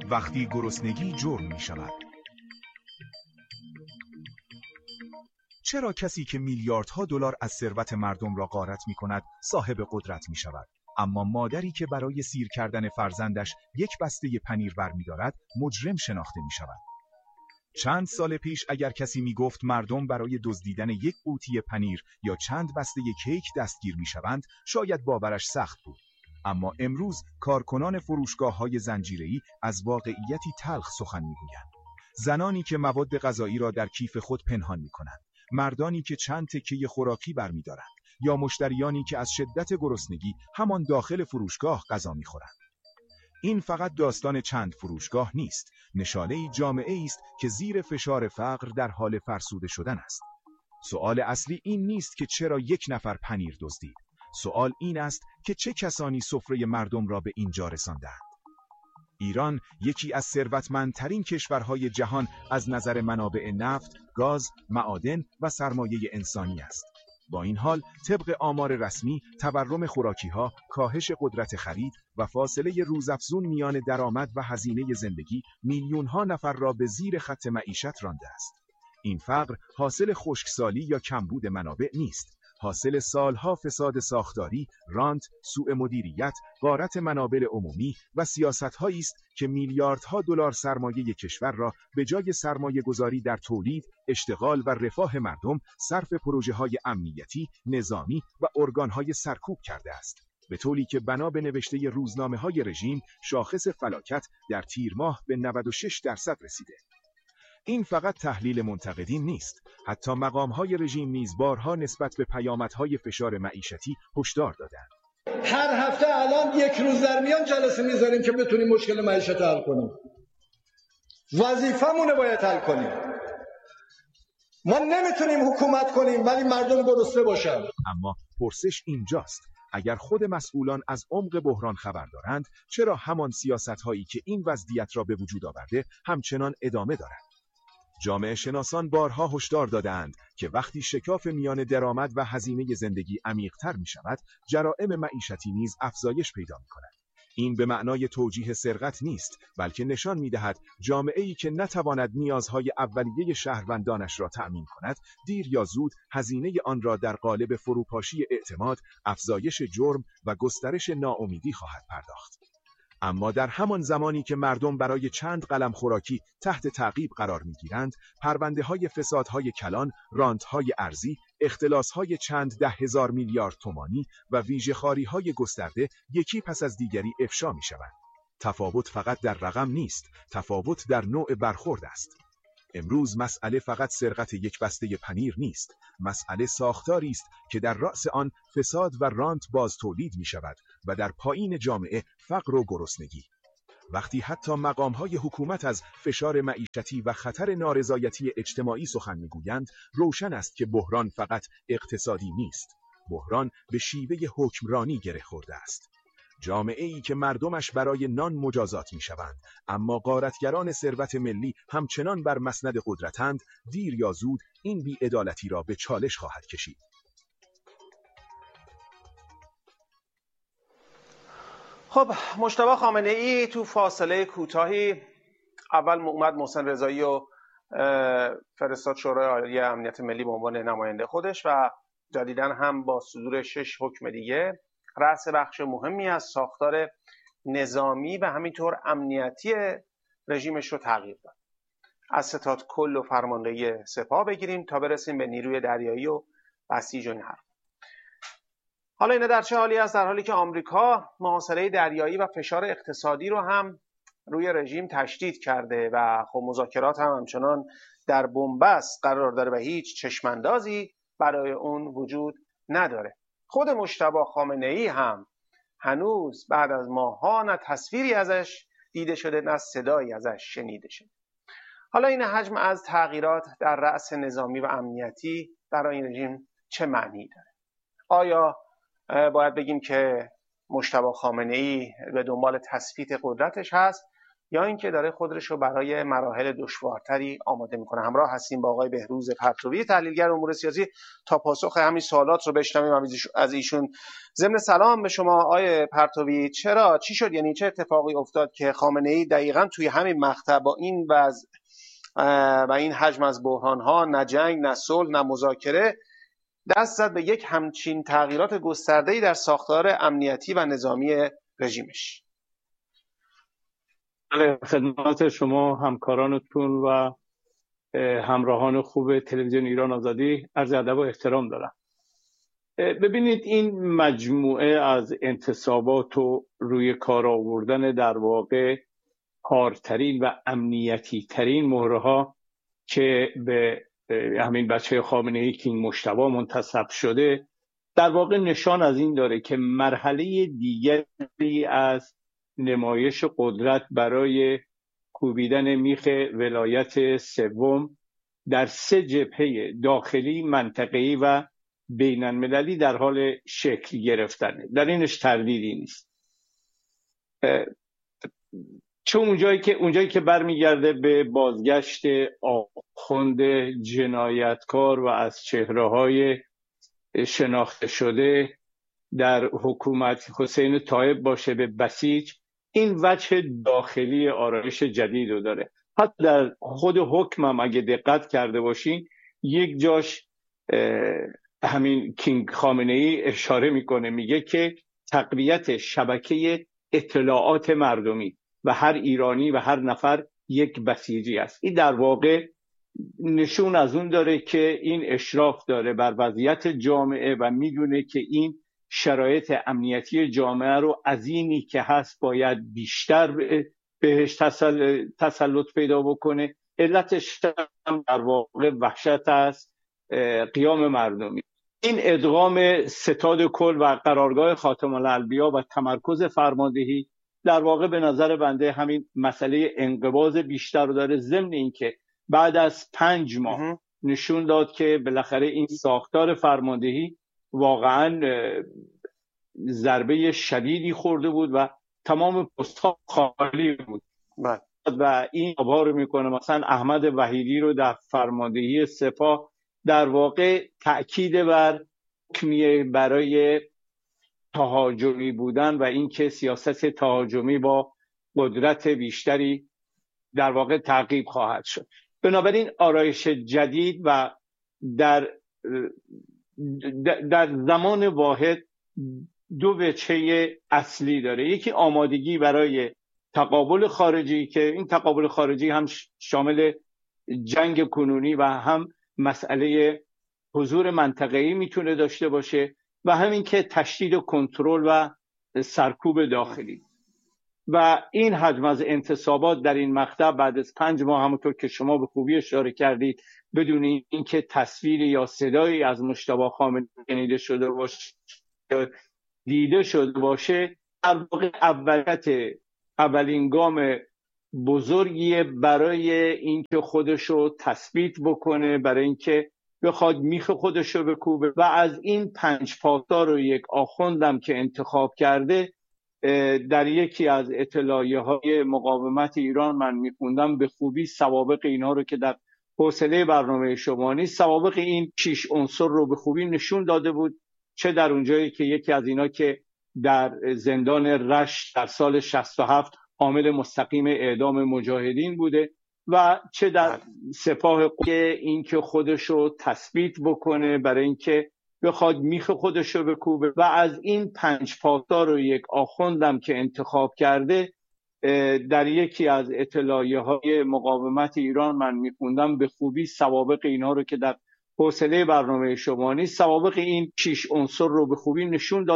وقتی گرسنگی جرم می شود. چرا کسی که میلیاردها دلار از ثروت مردم را غارت می کند صاحب قدرت می شود، اما مادری که برای سیر کردن فرزندش یک بسته پنیر برمی‌دارد مجرم شناخته می شود؟ چند سال پیش اگر کسی می گفت مردم برای دزدیدن یک قوطی پنیر یا چند بسته کیک دستگیر می شوند، شاید باورش سخت بود. اما امروز کارکنان فروشگاه‌های زنجیره‌ای از واقعیتی تلخ سخن می‌گویند. زنانی که مواد غذایی را در کیف خود پنهان می‌کنند، مردانی که چند تکه خوراکی برمی‌دارند، یا مشتریانی که از شدت گرسنگی همان داخل فروشگاه غذا می‌خورند. این فقط داستان چند فروشگاه نیست، نشانه‌ای جامعه‌ای است که زیر فشار فقر در حال فرسوده شدن است. سؤال اصلی این نیست که چرا یک نفر پنیر دزدید. سؤال این است که چه کسانی سفره مردم را به اینجا رساندند. ایران یکی از ثروتمندترین کشورهای جهان از نظر منابع نفت، گاز، معادن و سرمایه انسانی است. با این حال طبق آمار رسمی تورم خوراکی‌ها، کاهش قدرت خرید و فاصله روزافزون میان درآمد و هزینه زندگی میلیون‌ها نفر را به زیر خط معیشت رانده است. این فقر حاصل خشکسالی یا کمبود منابع نیست، حاصل سالها فساد ساختاری، رانت، سوء مدیریت، غارت منابع عمومی و سیاست‌هایی است که میلیاردها دلار سرمایه کشور را به جای سرمایه‌گذاری در تولید، اشتغال و رفاه مردم صرف پروژه‌های امنیتی، نظامی و ارگان‌های سرکوب کرده است. به طوری که بنا به نوشته روزنامه‌های رژیم، شاخص فلاکت در تیر ماه به 96% رسیده. این فقط تحلیل منتقدین نیست، حتی مقام‌های رژیم نیز بارها نسبت به پیامدهای فشار معیشتی هشدار دادند. هر هفته الان یک روز در میان جلسه میذاریم که بتونیم مشکل معیشت حل کنیم. وظیفمونه باید حل کنیم. ما نمیتونیم حکومت کنیم ولی مردم گرسنه باشن. اما پرسش اینجاست، اگر خود مسئولان از عمق بحران خبر دارند، چرا همان سیاست‌هایی که این وضعیت را به وجود آورده همچنان ادامه دارند؟ جامعه شناسان بارها هشدار داده‌اند که وقتی شکاف میان درآمد و هزینه زندگی عمیق‌تر می‌شود، جرائم معیشتی نیز افزایش پیدا می‌کند. این به معنای توجیه سرقت نیست، بلکه نشان می‌دهد جامعه‌ای که نتواند نیازهای اولیه شهروندانش را تأمین کند، دیر یا زود هزینه آن را در قالب فروپاشی اعتماد، افزایش جرم و گسترش ناامیدی خواهد پرداخت. اما در همان زمانی که مردم برای چند قلم خوراکی تحت تعقیب قرار می‌گیرند، پرونده‌های فسادهای کلان، رانت‌های ارزی، اختلاس‌های چند 10,000 میلیارد تومانی و ویژه‌خواری‌های گسترده یکی پس از دیگری افشا می‌شوند. تفاوت فقط در رقم نیست، تفاوت در نوع برخورد است. امروز مسئله فقط سرقت یک بسته پنیر نیست، مسئله ساختاری است که در رأس آن فساد و رانت باز تولید می شود و در پایین جامعه فقر و گرسنگی. وقتی حتی مقام‌های حکومت از فشار معیشتی و خطر نارضایتی اجتماعی سخن می‌گویند، روشن است که بحران فقط اقتصادی نیست. بحران به شیوه حکمرانی گره خورده است. جامعه‌ای که مردمش برای نان مجازات می‌شوند، اما غارتگران ثروت ملی همچنان بر مسند قدرتند، دیر یا زود این بی‌عدالتی را به چالش خواهد کشید. خب مجتبی خامنه‌ای تو فاصله کوتاهی اول اومد محسن رضایی و فرستاد شورای عالی امنیت ملی به عنوان نماینده خودش و جدیداً هم با صدور 6 حکم دیگه رأس بخش مهمی از ساختار نظامی و همینطور امنیتی رژیمش رو تغییر داد. از ستاد کل و فرماندهی سپاه بگیریم تا برسیم به نیروی دریایی و بسیج و این حرف. حالا اینا در چه حالی است؟ در حالی که آمریکا محاصره دریایی و فشار اقتصادی رو هم روی رژیم تشدید کرده و خب مذاکرات هم همچنان در بنبست قرار داره و هیچ چشماندازی برای اون وجود نداره. خود مجتبی خامنه‌ای هم هنوز بعد از ماه‌ها نه تصویری ازش دیده شده نه صدایی ازش شنیده شده. حالا این حجم از تغییرات در رأس نظامی و امنیتی برای این رژیم چه معنی داره؟ آیا باید بگیم که مجتبی خامنه‌ای به دنبال تثبیت قدرتش هست یا اینکه داره خودش رو برای مراحل دشوارتری آماده میکنه. همراه هستیم با آقای بهروز پرتوی، تحلیلگر امور سیاسی، تا پاسخ همین سوالات رو بشنویم از ایشون. ضمن سلام به شما آقای پرتوی، چی شد، یعنی چه اتفاقی افتاد که خامنه‌ای دقیقاً توی همین مقطع با این وضع و این حجم از بحران‌ها، نه جنگ، نه صلح، نه مذاکره، دست زد به یک همچین تغییرات گسترده‌ای در ساختار امنیتی و نظامی رژیمش؟ خدمت شما همکارانتون و همراهان خوب تلویزیون ایران آزادی عرض ادب و احترام دارم. ببینید، این مجموعه از انتصابات و روی کار آوردن در واقع کارترین و امنیتی ترین مهره‌ها که به همین بچه خامنه‌ای کینگ مجتبی منتسب شده، در واقع نشان از این داره که مرحله دیگری از نمایش قدرت برای کوبیدن میخ ولایت سوم در 3 جبهه داخلی، منطقه‌ای و بین المللی در حال شکل گرفتنه. در اینش تردیدی نیست. چون اونجایی که برمیگرده به بازگشت آخوند جنایتکار و از چهره‌های شناخته شده در حکومت حسین طایب باشه به بسیج، این وجه داخلی آرایش جدید رو داره. حتی در خود حکم هم اگه دقت کرده باشین، یک جاش همین کینگ خامنه‌ای اشاره میکنه، میگه که تقویت شبکه اطلاعات مردمی و هر ایرانی و هر نفر یک بسیجی است. این در واقع نشون از اون داره که این اشراف داره بر وضعیت جامعه و میدونه که این شرایط امنیتی جامعه رو از اینی که هست باید بیشتر بهش تسلط پیدا بکنه. علتش هم در واقع وحشت است قیام مردمی. این ادغام ستاد کل و قرارگاه خاتم الانبیا و تمرکز فرماندهی در واقع به نظر بنده همین مسئله انقباض بیشتر رو داره، ضمن اینکه بعد از 5 ماه نشون داد که بالاخره این ساختار فرماندهی واقعا ضربه شدیدی خورده بود و تمام پست‌ها خالی بود. و این ابهار میکنه مثلا احمد وحیدی رو در فرماندهی سپاه، در واقع تأکید بر حکمیه برای تهاجمی بودن و اینکه سیاست تهاجمی با قدرت بیشتری در واقع تعقیب خواهد شد. بنابراین آرایش جدید و در زمان واحد 2 وجه اصلی داره. یکی آمادگی برای تقابل خارجی که این تقابل خارجی هم شامل جنگ کنونی و هم مسئله حضور منطقه‌ای میتونه داشته باشه و همین که تشدید کنترل و سرکوب داخلی. و این حجم از انتصابات در این مقطع بعد از 5 ماه، همونطور که شما به خوبی اشاره کردید، بدون اینکه تصویری یا صدایی از مجتبی خامنه‌ای شنیده شده باشه، دیده شده باشه، در واقع اولین گام بزرگیه برای اینکه خودشو تثبیت بکنه، برای اینکه بخواد میخ خودشو بکوبه. و از این 5 پاسدار و یک آخوندم که انتخاب کرده، در یکی از اطلاعیه‌های مقاومت ایران من میخوندم به خوبی سوابق اینا رو که در حوصله برنامه شما نیست، سوابق این 6 عنصر رو به خوبی نشون داده بود. چه در اونجایی که یکی از اینا که در زندان رشت در سال 67 عامل مستقیم اعدام مجاهدین بوده و چه در سپاه این که خودشو تثبیت بکنه، برای اینکه بخواد میخ خودشو بکوبه. و از این 5 پاسدار و یک آخوندم که انتخاب کرده، در یکی از اطلاعیه‌های مقاومت ایران من میخوندم به خوبی سوابق اینا رو که در حوصله برنامه شما نیست، سوابق این 6 عنصر رو به خوبی نشون داد.